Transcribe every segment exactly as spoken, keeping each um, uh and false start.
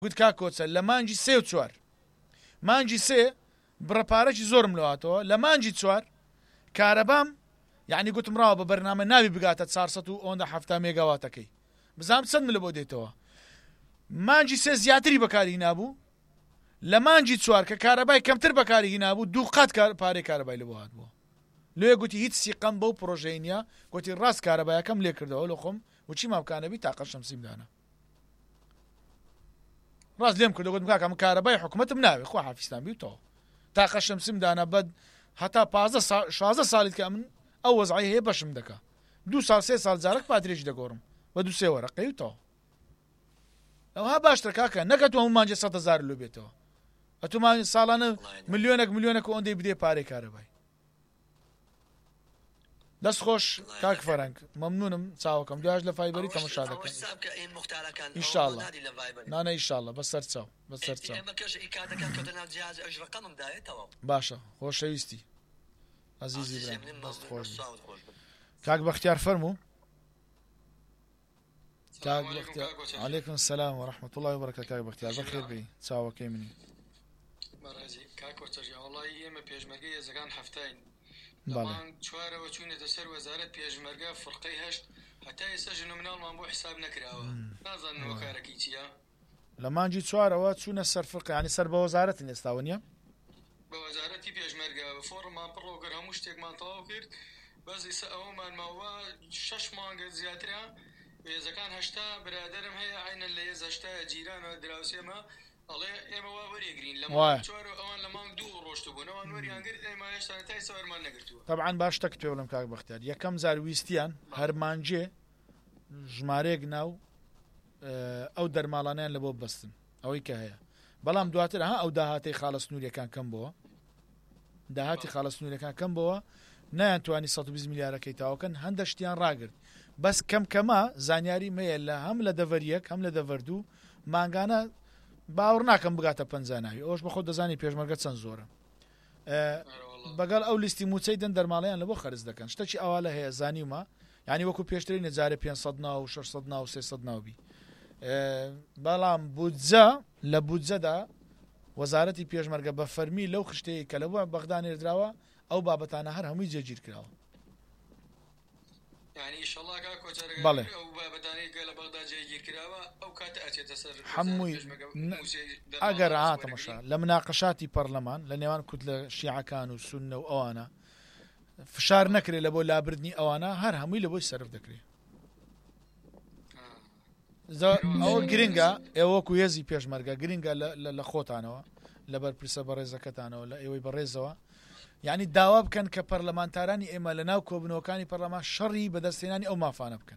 گوت کا کۆچە لە مانجی سێ و چوار مانجی سێ بڕەپارەی زۆرم لەواتەوە لە مانجی چوار کارەبام یعنی گوتم ڕاوە بە بەرنامە ناوی بگاتە چارسەد و ئەوەندە هەفتا مێگاواتەکەی بزانم چەند ملە بۆ دێتەوە مانجی سێ زیاتری بەکاری هێنابوو لە مانجی چوار کە کارەبای کەمتر بەکاری هێنابوو دوو قەت پارەی کارەبای لە بۆ هاتبووە لێ گوتی هیچ سیقەم بەو پرۆژەی نییە گوتی ڕاست کارەبایەکەم لێ کردەوە لە خۆم وچی ماوکانەبی تاقە شەمسیمدانە ڕاست لێم کردە گوتم کاکەم کارەبای حکوومەتم ناوێ خوا حافیستان بیوتەوە تاقە شەمسیمدانە بەد هەتا پازدە شازدە ساڵیت کە من ئەو وەزعی هەیە بەشم دەکا دوو ساڵ سێ ساڵ جارێک پاترێژی دەگۆڕم بە دوو سێ وەرەقەیوتەوە ئەوها باشتر کاکە نەکە تۆ هەموو مانجێ سەد هەزار لۆ بێتەوە ئەتومان ساڵانە ملیۆنێک ملیۆنێک ئەوەندەی بدێ پارەی کارەبای دەست خۆش کاک فەرەنگ مەمنونم چاوەکەم دوایش لە فایبەری تەماشا دەکەم ئینشاءالله نانە ئینشاءالله بەسەر چاو بەسەر چاو باشە خۆشەویستی عزیزی برام دەست خۆش کاک بەختیار فەرموو کاک بەختیار عەلەیکم سەلام وەرەحمەتوڵڵی وبەرەکەت کاک بەختیار بەخێر بێی چاوەکەی منی بەڕێزی کاک وەچەرجی وەڵڵی ئێمە پێشمەرگەی هێزەکان هەفتاین لەمانگ چوارەوە چوونێتە سەر وەزارەت پێشمەرگە فڕقەی هەشت هەتا ئێستا ژن و مناڵمان بۆ حساب نەکراوە نازانەوە کارێکی چییە لە مانجی چوارەوە چوونە سەر فڕقە یعنی سەر بە وەزارەتن ئێستاوە نییە بە وەزارەتی پێشمەرگە فۆڕمان پڕۆگەر هەموو شتێکمان تەواو کرد بەس ئێستا ئەوەمان ماوە شەش مانگە زیاترە هێزەکان هەشتا برادەرم هەیە عینە لە هێز هەشتایە جیرانە دراوسێمە ئەڵێ ئێمە وا وەرێگرین لە مانگ چوار ئەوان لە مانگ دوو ڕۆشتو بوون ئەوان وەریان گرت ئێمە هێشتا تای سەوەرمان نەگرتووە طبعاً باش تەک پێ بڵێم کاک بەختیار یەکەم جار ویستیان هەر مانجێ ژمارەیەک ناو ئەو دەرماڵانیان لە بۆ بەستن ئەوەی کە هەیە بەڵام دواتر ها ئەو داهاتی خاڵە سنووریەکان کەم بووە داهاتی خاڵە سنووریەکان کەم بووە نەیانتوانی سەد و بیست میلیارەکەی تاوەکەن هەندە شتیان ڕاگرت بەس کەم کەمە زانیاری مەیە لە هەم لە دەڤەریەک هەم لە دەڤەردوو مانگانە باوەڕ ناکەم بگاتە پەنجاناوی ئەوش بەخۆ دەزانی پێشمەرگە چەند زۆرە بەگەڵ ئەو لیستی موچەی دەن دەرماڵیان لە بۆ خەرج دەکەن شتێکی ئەوا لە هەیە زانیومە یعنی وەکو پێشتری نەجارە پێنجسەد ناو و شەشسەد ناو و سێسەد ناوبی بەڵام بودجە لە بودجەدا وەزارەتی پێشمەرگە بە فەرمی لەو خشتەیە کە لە بۆ بەغدا نێردراوە ئەو بابەتانە هەر هەمووی جێگیر کراوە بەڵێ هەمووی ئەگەر هاتەمەشا لە مناقەشاتی پەرلەمان لە نێوان کورد لە شیعەکان و سوننە و ئەوانە فشار نەکرێت لە بۆ لابردنی ئەوانە هەر هەمووی لە بۆی سەرف دەکرێت ئەوە گرنگە ئێوەکو هێزی پێشمەرگە گرنگە لە خۆتانەوە لەبەر پرسە بەڕێزەکەتانەوە لە ئێوەی بەڕێزەوە یعنی داوا بکەن کە پەرلەمانتارانی ئێمە لە ناو کۆبنەوەکانی پەرلەمان شەڕی بەدەستێنانی ئەو مافانە بکەن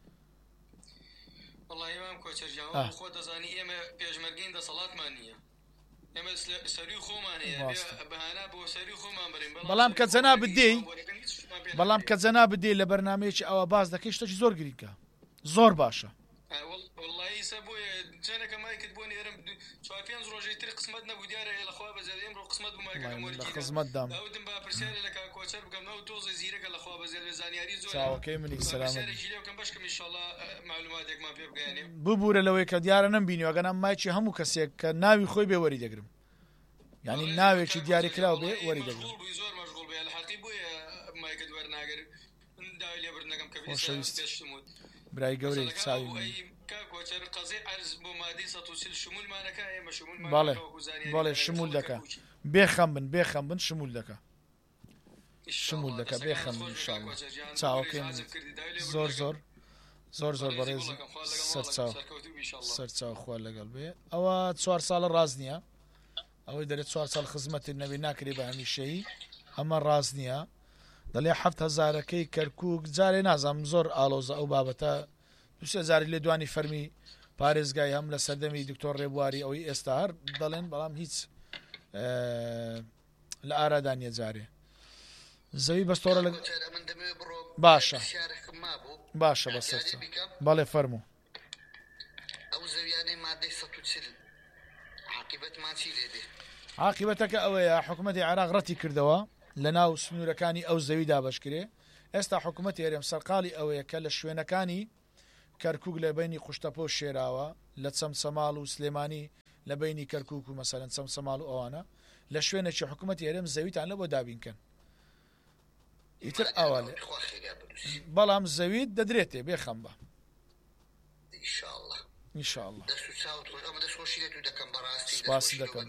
وەڵڵی ئێمەم کۆچەرجیان خۆ دەزانی ئێمە پێشمەرگەین دەسەڵاتمان نییە ئێمە سەروی خۆمان هەیە بەهانا بۆ سەروی خۆمان بڕین بەڵام کە جەنا بدەی بەڵام کە جەنا بدەی لە بەرنامەیەکی ئەوە باز دەکەی شتێکی زۆر گرنگە زۆر باشە وەڵڵی سە بۆیە جەنەکە مایکت بۆ نێرم چوار پێنج ڕۆژەی تر قسمەت نەبوو دیارە لەخوا بەزێر ئێمڕۆ قسمەت بوومایکەکەم لە خزمەتدام ئەودم با پرسیارە لە کاکۆچەر بکەم ئەو تۆزە زیرەکە لەخوا بەزێر زانیاری زۆر چاوەکەی منی سەلامەت لێوکەم بەشکم ئینشاڵڵا معلوماتێکمان پێ بگەیەنێ ببوورە لەوەی کە دیارە نەمبینی ئەگەنم مایکی هەموو کەسێک کە ناوی خۆی بێ وەری دەگرم یعنی ناوێکی دیاری کراو بێ وەری دەگرم زۆر مەشغوڵ بێ لە حەقی بوویە مایکت وەرناگر داوای لێبردنەکەم کە پێشتموت برای گەورەی چاوی بەڵێ بەڵێ شمول دەکە بێخەم بن بێخەم بن شمول دەکە شمول دەکە بێخەم بن انشاءالله چاوەکەی زۆر زۆر زۆر زۆر بەڕێز سەرچاو سەرچاو خوا لەگەڵ بێ ئەوە چوار ساڵە ڕاز نییە ئەوەی دەرێت چوار ساڵ خزمەتی نەبی ناکرێ بە هەمیشەیی ئەمە ڕاز نییە دەڵێ حەفت هەزارەکەی کەرکووک جارێ نازانم زۆر ئالۆزە ئەو بابەتە دوسێ جاری لێ دوانی فەرمی پارێزگای هەم لە سەردەمی دکتۆر ڕێبواری ئەوەی ئێستا هەر دەڵێن بەڵام هیچ لە ئارادانیە جارێ زەوی بەستۆرە لە باشە باشە بەسەر بەڵێ فەرموو ئەو زەویانەی مادەی سەد و چل عاقبەتمان چی لێ دێ عاقبەتەکە ئەوەیە حکوومەتی عێراق ڕەتی کردەوە لە ناو سنوورەکانی ئەو زەوی دابەشکرێ ئێستا حکوومەتی هەرێم سەرقاڵی ئەوەیە کە لە شوێنەکانی کەرکووک لە بینی قوشتەپۆ و شێراوە لە چەمچەماڵ و سلێمانی لە بینی کەرکووک و مەسەلەن چەمچەماڵ و ئەوانە لە شوێنێکی حکوومەتی هەرێم زەویتان لە بۆ دابینکەن ئیتر ئەوە بەڵام زەویت دەدرێتێ بێخەم بە ئینشاءالله سپاسی دەکەم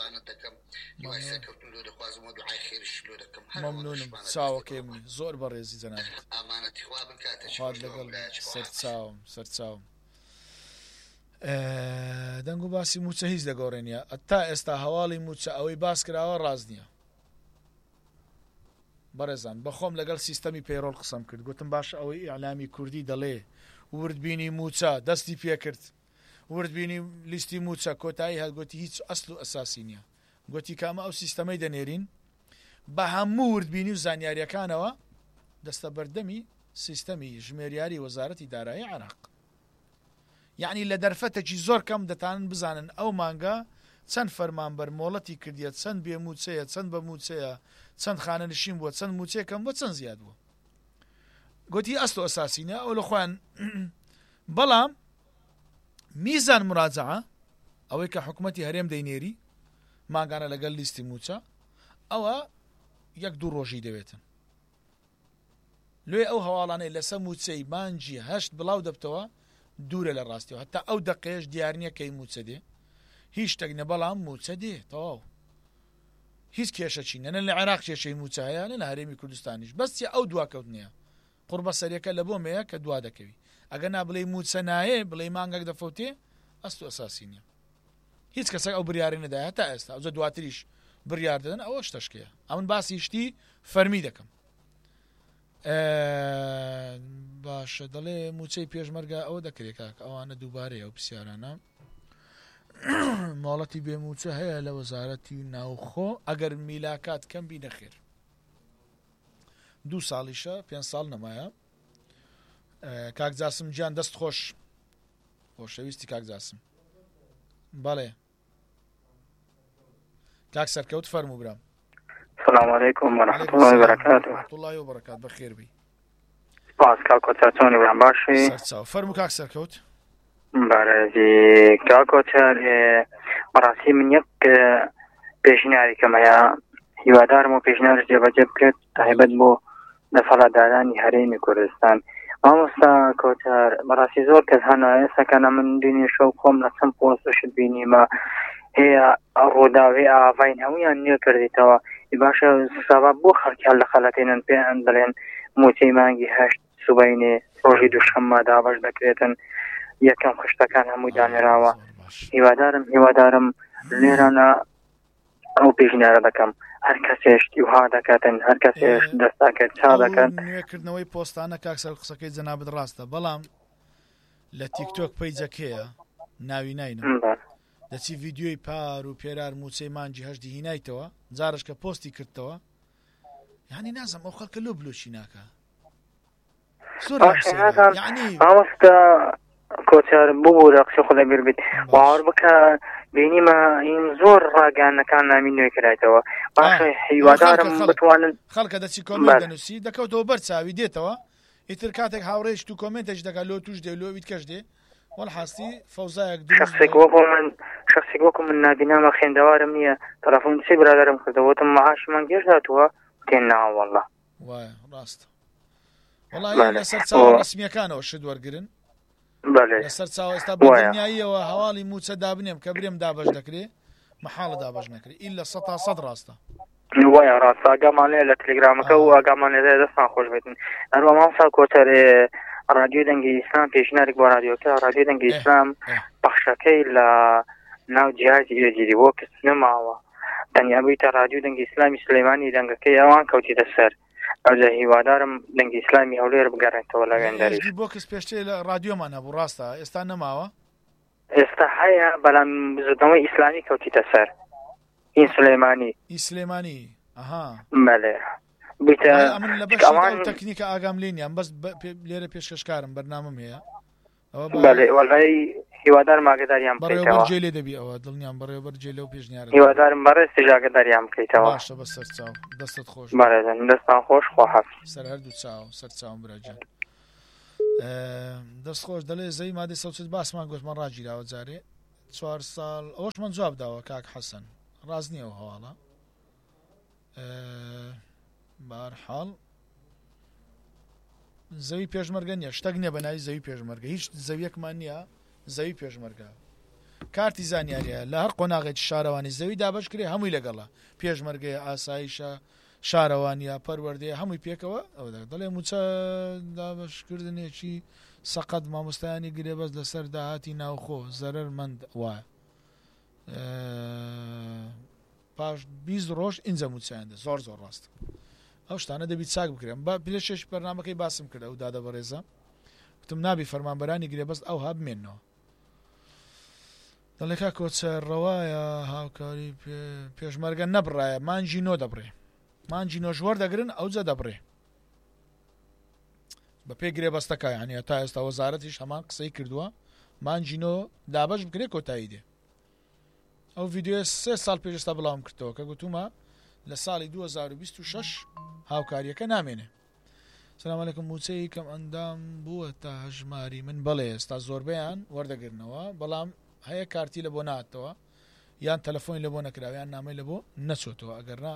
مەمنونم چاوەکەی منی زۆر بەڕێزی جەنابەت خوات لەگەڵ سەرچاوم سەرچاوم دەنگ و باسی موچە هیچ دەگەڕێنیە تا ئێستا هەواڵی موچە ئەوەی باس کراوە ڕاست نییە بەڕێزان بەخۆم لەگەڵ سیستەمی پەیڕۆڵ قسەم کرد گوتم باشە ئەوەی ئیعلامی کوردی دەڵێ وردبینی موچە دەستی پێکرد وردبینی لیستی موچە کۆتایی هەلگوتی هیچ ئەسڵ و ئەساسی نییە گوتی کامە ئەو سیستەمەی دەنێرین بە هەموو وردبینی و زانیاریەکانەوە دەستە بەردەمی سیستەمی ژمێریاری وەزارەتی دارایی عێراق یعنی لە دەرفەتێکی زۆر کەم دەتانن بزانن ئەو مانگە چەند فەرمانبەر مۆڵەتی کردیە چەند بێ موچەیە چەند بە موچەیە چەند خانە نشین بووە چەند موچەیەکەم بۆ چەند زیاد بووە گوتی ئەست و ئەساسینە ئەو لە خۆیان بەڵام میزان مراجعە ئەوەی کە حکوومەتی هەرێم دەینێری ماگانە لەگەڵ لیستی موچە ئەوە یەک دوو ڕۆژی دەوێتن لێ ئەو هەواڵانەی لەسەر موچەی مانجی هەشت بڵاو دەبتەوە دوورە لە ڕاستیەوە هەتا ئەو دەقەیەش دیار نییە کەی موچە دێ هیچ شتێک نە بەڵام موچە دێ تەواو هیچ کێشەچی نە لە عێراق کێشەی موچە هەیە لە هەرێمی کوردستانیش بەستی ئەو دواکەوتنیە قوربە سەرەکە لە بۆ مەیە کە دوا دەکەوی ئەگەر نا بڵێ موچە نایە بڵێ مانگەک دەفەوتێ ئەست و ئەساسی نییە هیچ کەسێک ئەو بریاری نەدای هەتا ئێستا ئەوجە دواتریش بڕیار دەدەن ئەوە شتەشکەیە ئەمن باسی شتی فەرمی دەکەم باشە دەڵێ موچەی پێشمەرگە ئەوە دەکرێت کاک ئەوانە دووبارەیە ئەو پرسیارانە ماڵەتی بێموچە هەیە لە وەزارەتی ناوخۆ ئەگەر میلاکات کەم بی نەخێر دوو ساڵیشە پێنج ساڵ نەمایە کاک جاسم گیان دەست خۆش خۆشەویستی کاک جاسم بەڵێ کاک سەرکەوت فەرموو برام السلام عليكم ورحمة الله وبركاته. ورحمة الله وبركاته بخير بي. سپاس کاکۆ چاچۆنی برام باشی. سەرچاو فەرموو کاک سەرکەوت. بەڕێزی کاکۆچەر بەڕاستی من یەک پێشنیارێکم هەیە هیوادارم و پێشنیارش جێبەجێ بکرێت تایبەت بۆ دەسەڵاتدارانی هەرێمی کوردستان. مامۆستا کۆچەر بەڕاستی زۆر کەس هەنا ئێستاکەنە من بینی شەو خۆم لە چەند پۆستشت بینیمە هەیە ڕووداوی ئاڤین هەمویان نییە کردیتەوە باشە سەباب بۆ خەڵکیان لە خەڵەتێنن پێیان دەڵێن موچەی مانگی هەشت سوبەینێ ڕۆژی دووشەممە دابەش دەکرێتن یەکەم خشتەکان هەمووی دانێراوە هیوادارم هیوادارم لێرانە ئەو پێشنیارە دەکەم هەر کەسێش وها دەکاتن هەر کەسێش دەستاکرد چا دەکەن نوێکردنەوەی پۆستانە کاکسەر قسەکەی جەنابەت ڕاستە بەڵام لە تیکتۆک پەیجەکەیە ناوی ناینم دەچی ڤیددیۆی پار و پێرار موچەی مانجی هەشتی هینایتەوە جارش کە پۆستی کردەوە یعنی نازم ئەو خەڵکە لۆ بلۆشی ناکە مامۆستا کۆچەر ببوو لە قسەی خۆدا بیر بیت باوەڕ بکە بینیمە ئین زۆر ڕاگەانەکان نامی نوێ کرایتەوە باشە هیوادارم بتوانن خەڵکە دەچی کۆمنت دەنووسی دەکەوتەوە بەر چاوی دێتەوە ئیتر کاتێک هاوڕێش تو کۆمنتێک دەکات لۆ توش دێ لۆویت کەش دێ وەڵحاستی فەوزایەک شخصێک وەکو من شخصێک وەکو من نادینامە خوێندەوارم نییە تەلەفۆن چی برادەرم کردەوەتم مەعاشمان گێژ هاتووە تێن ناوە وەڵڵا وایە ڕاستە وەڵی لەسەر چاوە ڕسمیەکانەوە شت وەرگرن لەسەر چاوە ئێستا بەدنیاییەوە هەواڵی موچە دابنێم کە برێم دابەش دەکرێ مەحاڵە دابەش نەکرێ ئیلا سەتا سەد ڕاستە وایە ڕاستە ئاگامان لێ لە تەلێگرامەکە و ئاگامان لێ دەستان خۆش بێتن هەروە مامۆستا کۆچەر رادیۆ دەنگی ئیسلام پێشنیارێک بۆ رادیۆکە رادیۆ دەنگی ئیسلام بەخشەکەی لە ناو جیهازی ئێجیری بۆ کەس نەماوە تەنیا بوویتە رادیۆ دەنگی ئیسلامی سلەیمانی دەنگەکەی ئەوان کەوتیتە سەر ئەوجا هیوادارم دەنگی ئیسلامی هەولێر بگەڕێنەوە لە وێندەریش بۆ کەس پێشتر لە رادیۆمان هەبوو ڕاستە ئێستا نەماوە ئێستا هەیە بەڵام زودنەوەی ئیسلامی کەوتیتە سەر هین سلەیمانی ئی سلێمانی ئەها بەڵێ ئەمن لە بەش تەکنیکە ئاگام لێنیان بەس لێرە پێشکەشکارم بەرنامەم هەیە بەڵێ وەڵی هیوادارم ئاگداریان بکەیتەوە جێ لێ دەبی ئەوە دڵنیان بەڕێوەبەر جێ لەو پێشنیارە هیوادارم بەڕێستی ئاگداریان بکەیتەوە باشە بە سەر چاو دەستت خۆش بەڕێزن دەستان خۆش خواحافظ سەر هەردوو چاو سەر چاوم براجان دەست خۆش دەڵێ زەوی مادەی سەوچت باسمان گوتمان ڕاگیراوە جارێ چوار ساڵ ئەوەشمان جواب داوە کاک حەسەن ڕاز نییەوە هەواڵە بەهەرحاڵ زەوی پێشمەرگە نییە شتێک نییە بەناوی زەوی پێشمەرگە هیچ زەویەکمان نییە زەوی پێشمەرگە کارتی زانیاریە لە هەر قۆناغێکی شارەوانی زەوی دابش کرێ هەمووی لەگەڵە پێشمەرگەیە ئاسایشە شارەوانیە پەروەردەیە هەمووی پێکەوە ئەو دەڵێ موچە دابشکردنێکی سەقەت مامۆستایانی گرێ بەس لەسەر داهاتی ناوخۆ زەرەرمەند وایە پاش بیست ڕۆژ ئینجە موچیاندە زۆر زۆر ڕاستە ئەو شتانە دەبیت چاک بکرێن بە پلەشێش بەرنامەکەی باسم کردە ئەو دادە بەڕێزە وتم نابی فەرمانبەرانی گرێ بەست ئەو ها بمێنەوە دەڵێ کا کۆچەرڕەوایە هاوکاری پێشمەرگە نەبڕایە مانجی نۆ دەبڕێ مانجی نۆژوەر دەگرن ئەو جە دەبڕێ بە پێ گرێ بەستەکە یعنی تا ئێستا وەزارەتیش هەمان قسەی کردووە مانجی نۆ دابش بکرێ کۆتایی دێ ئەو ڤیددیۆ سێ ساڵ پێشستا بڵاوم کردەوە کە گوتومە لە ساڵی دوو هەزار و بیست و شەش هاوکاریەکە نامێنێ سلام علیکم موچەی کەم ئەندام بووە تا هەژماری من بەڵێ ئێستا زۆربیان وەردەگرنەوە بەڵام هەیە کارتی لە بۆ ناتەوە یان تەلەفۆنی لە بۆ نەکراوە یان نامەی لە بۆ نەچۆتەوە ئەگەرنا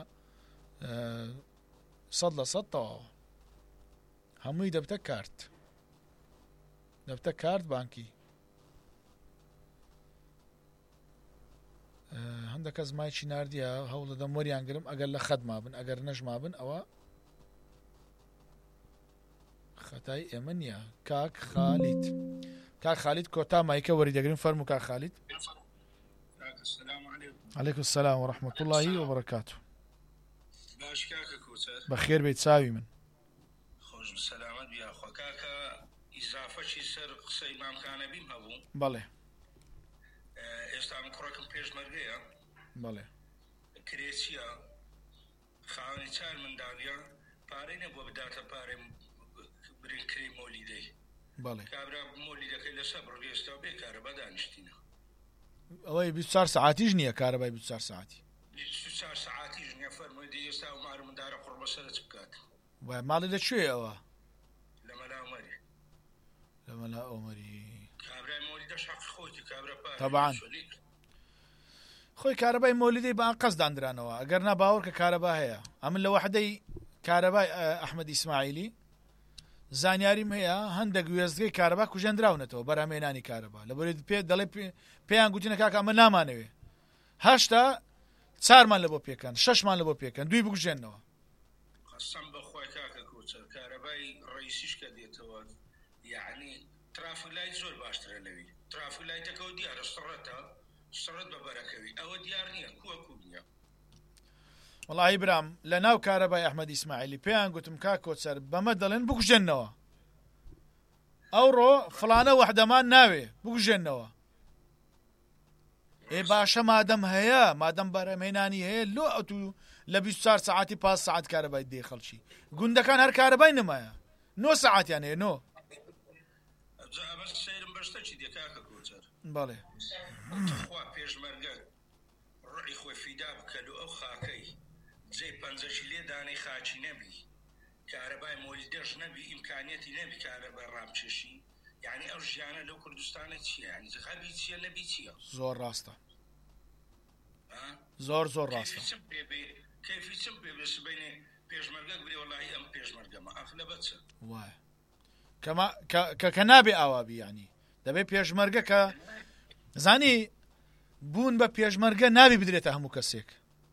سەد لە سەد تەواوە هەمووی دەبتە کارت دەبتە کارت بانکی هەندێک کەس مایکی ناردیە هەوڵ دەدەم وەریان گرم ئەگەر لە خەت مابن ئەگەر نەژما بن ئەوە خەتای ئێمە نییە کاک خالیت کاک خالیت کۆتا مایکە وەری دەگرن فەرموو کاک خالیت عەلەیکم السەلام وەڕەحمەتوڵڵاهی وبەرەکاتوه باش کاکە کوچەر بەخێر بێت چاوی من خۆش سەلامەت بیا خۆ کاکە ئیزافەی سەر قسەی مامکانە بیم هەبوو بەڵێ ئێستا من کوڕەکەم پێشمەرگەیە بەڵێ کرێچیە خاوەنی چار منداڵیە پارەی نەبووە بداتە پارەی برین کری مۆلیدەی بەڵێ کابرا مۆلیدەکەی لەسەر بڕگە ئێستا بێکارە بە دانیشتینە ئەوەی بیست و چوار سەعاتیش نییە کارەبای بیست و چوار سەعاتی بیست و چوار سەعاتیش نییە فەرمووی دی ئێستا و مار مندارە قوڕ بەسەرە چ بکات وای ماڵی لەکوێ ئەوە لە مەلا عومەری لە مەلا عومەری کابرای مۆلیدەش حەقی خۆتی کابرا پارە تەبعاً خۆی کارەبای مۆلیدەی بە قەس دانرانەوە ئەگەر نا باوەڕ کە کارەبا هەیە ئەمن لە وەحدەی کارەبای ئەحمەد ئیسماعیلی زانیاریم هەیە هەندێک وێستگەی کارەبا کوژێنراونەتەوە بەرامێنانی کارەبا لەبەرێت پێ دەڵێ پێیان گوتینە کاکە ئەمە نامانەوێ هەشتا چارمان لە بۆ پێکەن شەشمان لە بۆ پێکەن دوی بکوژێنەوە قەسەم بەخوای کاکە کوچەر کارەبای ڕئیسیش کە دێتەوە یعنی ترافلای زۆر باشترە لەوی ترافلایتەکە دیارە سڕەتە سڕەت بە بەرەکەوی ئەوە دیار نییە کووە کو نییە وەڵاهی برام لە ناو کارەبای ئەحمەد ئیسماعیلی پێیان گوتم کا کۆچەر بەمە دەڵێن بکوژێنەوە ئەوڕۆ فڵانە وەحدەمان ناوێ بکوژێنەوە ئێ باشە مادەم هەیە مادەم بەرەمێنانی هەیە لۆ ئەتو لە بیست و چوار سەعاتی پاس سەعات کارەبای دێ خەڵکی گوندەکان هەر کارەبای نمایە نۆ سەعاتیان هەیە نۆ سیرم بەشتەکی دێ کاکە کوچەر بەڵێ خوا پێشمەرگە ڕوحی خۆی فیدا بکەلو ئەو خاکەی جێ پەنجەشی لێ دانەی خاچی نەبی کارەبای مۆلیدەش نەبی ئیمکانیەتی نەبی کارەبای ڕامچێشی یعنی ئەو ژیانە لەو کوردستانە چییە یعنی خەبی چییە نەبی چییە زۆر ڕاستە زۆر زۆر ڕاستە کەیفی چم پێ بێ سبەینێ پێشمەرگە بری وەڵاهی ئەم پێشمەرگەمە ئەخ لە بەچە وایە کە کە نابێ ئاوابی ینی دەبێت پێشمەرگە کە زانی بوون بە پێشمەرگە نابی بدرێتە هەموو کەسێک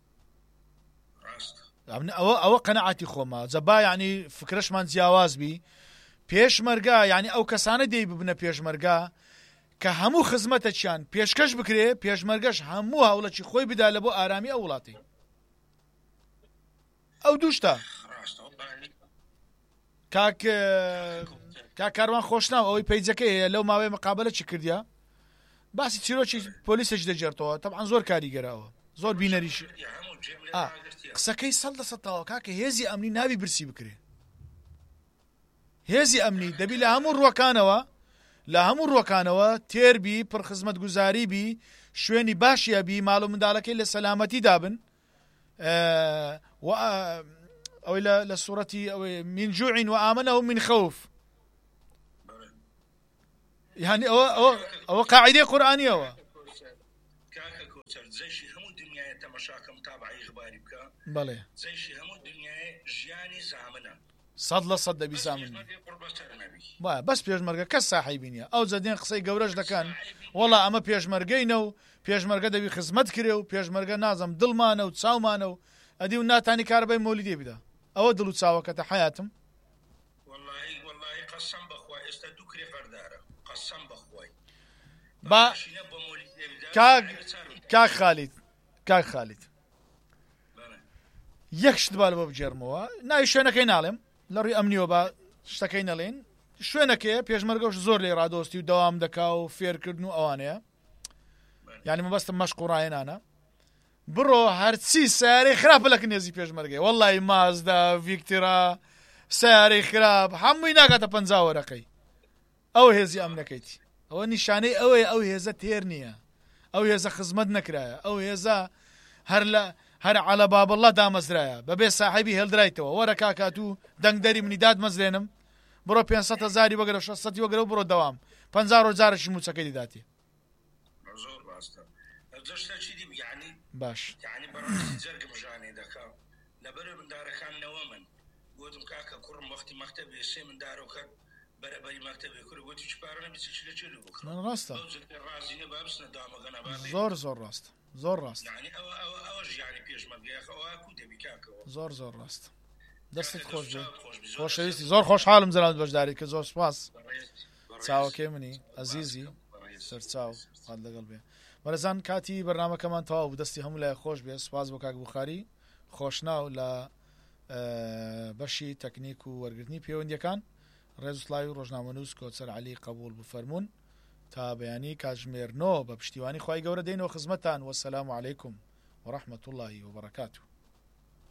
ئەوە ئەوە قەنەعاتی خۆمە جەبا یعنی فکرەشمان جیاواز بی پێشمەرگە یعنی ئەو کەسانە دەی ببنە پێشمەرگە کە هەموو خزمەتە چیان پێشکەش بکرێ پێشمەرگەش هەموو هەوڵەکی خۆی بدا لە بۆ ئارامی ئەو وڵاتی ئەو دووشتە کاک کاکاروان خۆشناو ئەوەی پەیجەکەی هەیە لەو ماوەی مقابلە چی کردیا باسی چیرۆکی پۆلیسەش دەجێرتەوە تەبعاً زۆر کاریگەراوە زۆر بینەریش قسەکەی سەد لە سەدەوە کاکە هێزی ئەمنی ناوی برسی بکرێ هێزی ئەمنی دەبی لە هەموو ڕووەکانەوە لە هەموو ڕووەکانەوە تێربی پڕخزمەت گوزاری بی شوێنی باشیە بی ماڵ و منداڵەکەی لە سەلامەتی دابن ئەوەی لە سوورەتی ئەوەی من جوع وآمنهم من خوف يعني ئەوە ئەوە قاعدەی قورئانیەوە کاکە کۆچەر جێشی هەموو دنیای تەمەشاکەم تابعی غباری بکە بەڵێ جێشی هەموو دنیای ژیانی زامنە سەد لە سەد دەبی سامن وایە بەس پێشمەرگە کەس ساحیبی نییە ئەو جەدێن قسەی گەورەش دەکەن وەڵا ئەمە پێشمەرگەینە و پێشمەرگە دەبی خزمەت کرێ و پێشمەرگە نازم دڵمانە و چاومانە و ئەدی و ناتانی کاربەی مۆلیدێ بدە ئەوە دڵ و چاوەکەتە حیاتم والله والله قسم بخوا ئێستا دوو کرێ قەردارە قسم بخوای با کاک خالید کاک خالید یەک شت با لەبە بجێرمەوە ناوی شوێنەکەی ناڵێم لە ڕووی ئەمنیەوە با شتەکەی نەڵێن شوێنەکەیە پێشمەرگەش زۆر لێ ڕادۆستی و دەوام دەکا و فێرکردن و ئەوانەیە یعنی مەبەستم مەشق و ڕاهێنانە بڕۆ هەرچی سیارەی خراپە لە کنێزی پێشمەرگەی وەڵڵی مازدا ڤیکترا سیارەی خراپ هەمووی ناکاتە پەنجا وەرەقەی ئەو هێزی ئەمنەکەیتی ئەوە نیشانەی ئەوەیە ئەو هێزە تێر نییە ئەو هێزە خزمەت نەکرایە ئەو هێزە هەر لە هەر عەلە بابڵڵە دامەزرایە بەبێ ساحیبی هێڵدرایتەوە وەرە کاکات و دەنگدەری منی دادمەزرێنم بڕۆ پێنج هەزاری وەگەرە شەش سەدی وەگەرە و بڕۆ دەوام پەنجا ڕۆژارێکی موچەکەی دیداتی زۆر باشتە جەشتە چی دی یعنی باش یعنی بەڕاستی جەرگم ژانێ دەکا لەبەرە مندارەکانەوە من گوتم کاکە کوڕم وەختی مەکتەبێ سێ مندارۆکە بەرەبەری مەکتەبێ کوڕ گوتی چ پارە نەبی چ لە چێلو بکڕ ڕاستە ڕازینە بابسنە دامەگەنە زۆر زۆر ڕاست زۆر ڕاست یعنی ئەوە ئەوە ئەوەش یعنی پێشمەرگەیەخەوە کو دەبی کاکەوە زۆر زۆر ڕاست دەستت خۆش بێ خۆشەویستی زۆر خۆشحاڵم جەناب بەشداری کە زۆر سپاس چاوەکەی منی ئەزیزی سەرچاو قات لەگەڵ بێ بەرەزان کاتی بەرنامەکەمان تەواو بوو دەستی هەموو لای خۆش بێ سپاس بۆ کاک بوخاری خۆشناو لە بەشی تەکنیک و وەرگرتنی پەیوەندیەکان ڕێزوسڵاوی و ڕۆژنامەنووس کۆچەر عەلی قبول بفەرمونون تا بەیانی کاتژمێرنەوە بە پشتیوانی خوای گەورە دێنەوە خزمەتان وەسەلام عەلەیکوم وەڕەحمەتوڵڵاهی وبەرەکاتوه